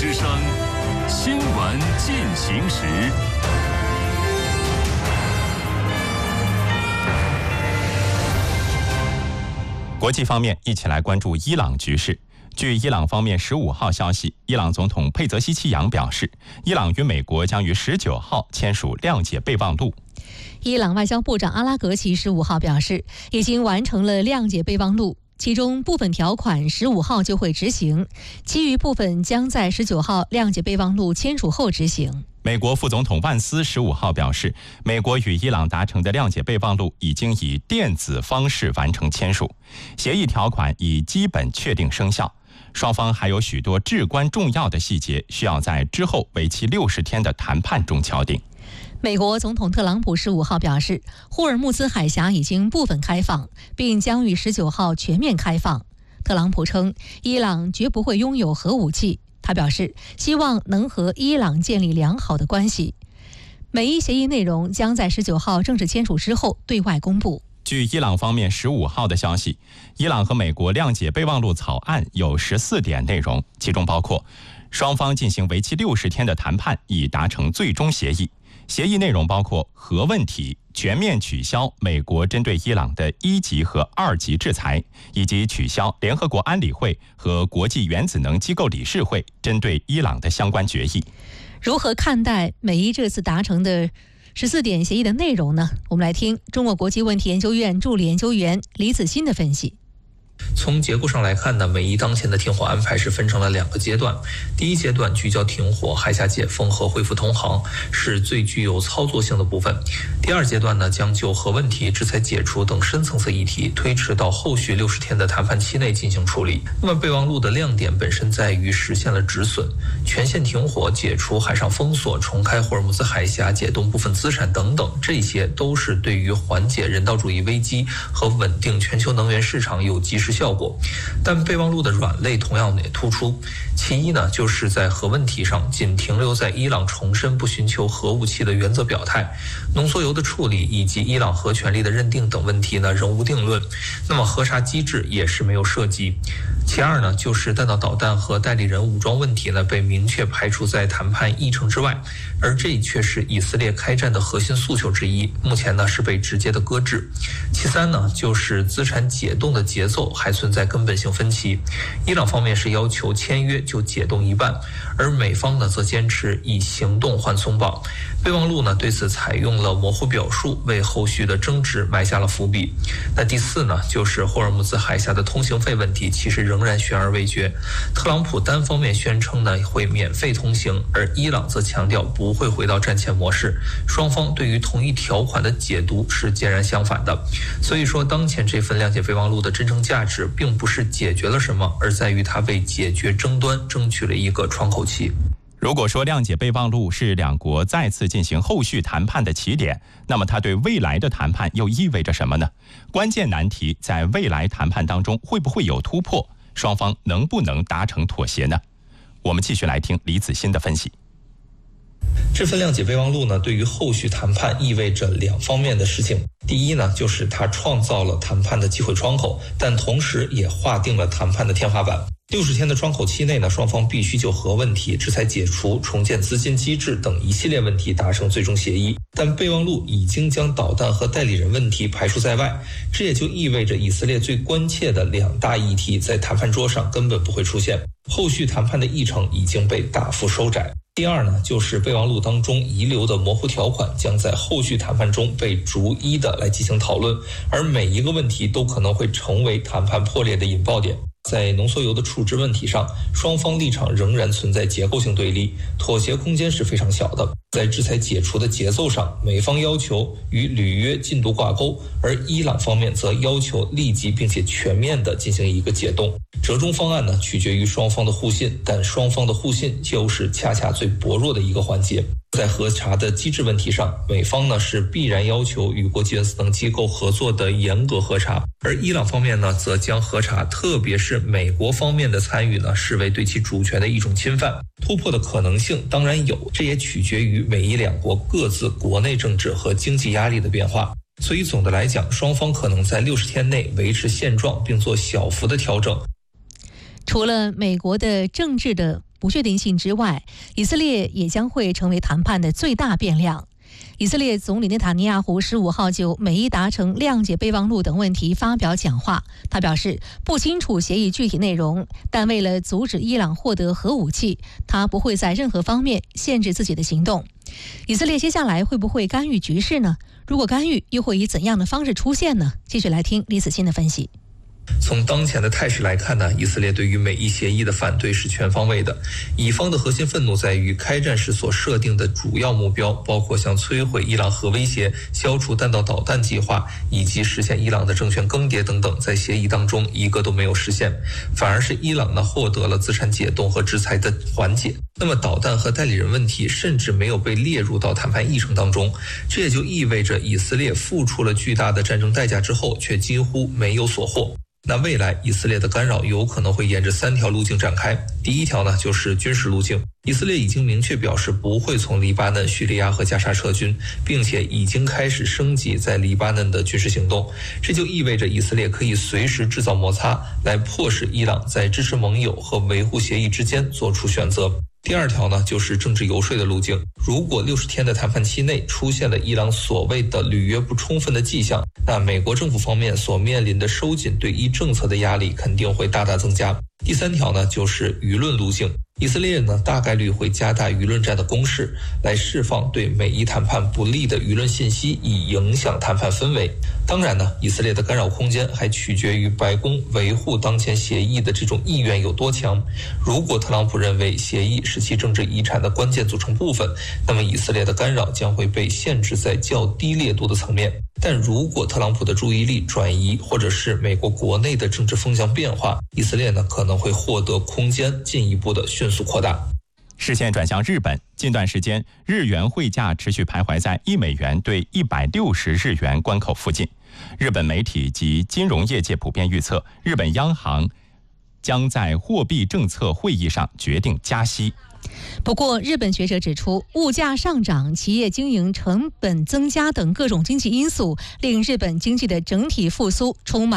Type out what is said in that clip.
之声新闻进行时。 国际方面，一起来关注伊朗局势。据伊朗方面15号消息，伊朗总统佩泽希奇扬表示，伊朗与美国将于19号签署谅解备忘录。 伊朗外交部长阿拉格齐15号表示，已经完成了谅解备忘录，其中部分条款15号就会执行，其余部分将在19号谅解备忘录签署后执行。 美国副总统万斯15号表示，美国与伊朗达成的谅解备忘录已经以电子方式完成签署，协议条款已基本确定生效，双方还有许多至关重要的细节需要在之后为期60天的谈判中敲定。 美国总统特朗普15号表示，霍尔木兹海峡已经部分开放，并将于19号全面开放。特朗普称，伊朗绝不会拥有核武器。他表示，希望能和伊朗建立良好的关系。美伊协议内容将在19号正式签署之后对外公布。 据伊朗方面15号的消息，伊朗和美国谅解备忘录草案有14点内容，其中包括双方进行为期60天的谈判，以达成最终协议。协议内容包括核问题、全面取消美国针对伊朗的1级和2级制裁，以及取消联合国安理会和国际原子能机构理事会针对伊朗的相关决议。 如何看待美伊这次达成的14点协议的内容呢？我们来听中国国际问题研究院助理研究员李子欣的分析。 从结构上来看呢，美伊当前的停火安排是分成了2个阶段。第一阶段聚焦停火、海峡解封和恢复通航，是最具有操作性的部分。第二阶段呢，将就核问题、制裁解除等深层次议题推迟到后续60天的谈判期内进行处理。那么备忘录的亮点本身在于实现了止损、全线停火、解除海上封锁、重开霍尔木兹海峡、解冻部分资产等等，这些都是对于缓解人道主义危机和稳定全球能源市场有及时效果。但备忘录的软肋同样也突出。其一呢，就是在核问题上仅停留在伊朗重申不寻求核武器的原则表态，浓缩铀的处理以及伊朗核权利的认定等问题呢仍无定论。那么核查机制也是没有涉及。其二呢，就是弹道导弹和代理人武装问题呢被明确排除在谈判议程之外，而这却是以色列开战的核心诉求之一，目前呢是被直接的搁置。其三呢，就是资产解冻的节奏还存在根本性分歧。伊朗方面是要求签约就解冻一半，而美方呢则坚持以行动换松绑。备忘录呢对此采用了模糊表述，为后续的争执埋下了伏笔。那第四呢，就是霍尔木兹海峡的通行费问题，其实仍然悬而未决。特朗普单方面宣称呢会免费通行，而伊朗则强调不会回到战前模式，双方对于同一条款的解读是截然相反的。所以说，当前这份谅解备忘录的真正价值并不是解决了什么，而在于它为解决争端争取了一个窗口期。 如果说谅解备忘录是两国再次进行后续谈判的起点，那么它对未来的谈判又意味着什么呢？关键难题在未来谈判当中会不会有突破？双方能不能达成妥协呢？我们继续来听李子欣的分析。 这份谅解备忘录呢，对于后续谈判意味着2方面的事情。第一呢，就是它创造了谈判的机会窗口，但同时也划定了谈判的天花板。60天的窗口期内呢，双方必须就核问题、制裁解除、重建资金机制等一系列问题达成最终协议。但备忘录已经将导弹和代理人问题排除在外，这也就意味着以色列最关切的2大议题在谈判桌上根本不会出现，后续谈判的议程已经被大幅收窄。第二呢，就是备忘录当中遗留的模糊条款将在后续谈判中被逐一的来进行讨论，而每一个问题都可能会成为谈判破裂的引爆点。在浓缩铀的处置问题上，双方立场仍然存在结构性对立，妥协空间是非常小的。在制裁解除的节奏上，美方要求与履约进度挂钩，而伊朗方面则要求立即并且全面的进行一个解冻。折中方案呢，取决于双方的互信，但双方的互信就是恰恰最薄弱的一个环节。在核查的机制问题上，美方呢是必然要求与国际原子能机构合作的严格核查，而伊朗方面呢则将核查，特别是美国方面的参与呢，视为对其主权的一种侵犯。突破的可能性当然有，这也取决于美伊2国各自国内政治和经济压力的变化。所以总的来讲，双方可能在60天内维持现状，并做小幅的调整。 除了美国的政治的不确定性之外，以色列也将会成为谈判的最大变量。以色列总理内塔尼亚胡15号就美伊达成谅解备忘录等问题发表讲话。他表示不清楚协议具体内容，但为了阻止伊朗获得核武器，他不会在任何方面限制自己的行动。以色列接下来会不会干预局势呢？如果干预，又会以怎样的方式出现呢？继续来听李子欣的分析。 从当前的态势来看呢，以色列对于美伊协议的反对是全方位的。以方的核心愤怒在于开战时所设定的主要目标，包括像摧毁伊朗核威胁、消除弹道导弹计划以及实现伊朗的政权更迭等等，在协议当中一个都没有实现，反而是伊朗呢获得了资产解冻和制裁的缓解。那么导弹和代理人问题甚至没有被列入到谈判议程当中，这也就意味着以色列付出了巨大的战争代价之后，却几乎没有所获。那未来以色列的干扰有可能会沿着3条路径展开。第一条呢，就是军事路径。以色列已经明确表示不会从黎巴嫩、叙利亚和加沙撤军，并且已经开始升级在黎巴嫩的军事行动。这就意味着以色列可以随时制造摩擦，来迫使伊朗在支持盟友和维护协议之间做出选择。第二条呢，就是政治游说的路径。如果60天的谈判期内出现了伊朗所谓的履约不充分的迹象，那美国政府方面所面临的收紧对伊政策的压力肯定会大大增加。第3条呢，就是舆论路径。以色列呢大概率会加大舆论战的攻势，来释放对美伊谈判不利的舆论信息，以影响谈判氛围。当然呢，以色列的干扰空间还取决于白宫维护当前协议的这种意愿有多强。如果特朗普认为协议是其政治遗产的关键组成部分，那么以色列的干扰将会被限制在较低烈度的层面。但如果特朗普的注意力转移，或者是美国国内的政治风向变化，以色列呢可能会获得空间，进一步的迅速扩大。 视线转向日本，近段时间日元汇价持续徘徊在1美元兑160日元关口附近。日本媒体及金融业界普遍预测，日本央行将在货币政策会议上决定加息。 不过，日本学者指出，物价上涨、企业经营成本增加等各种经济因素，令日本经济的整体复苏充满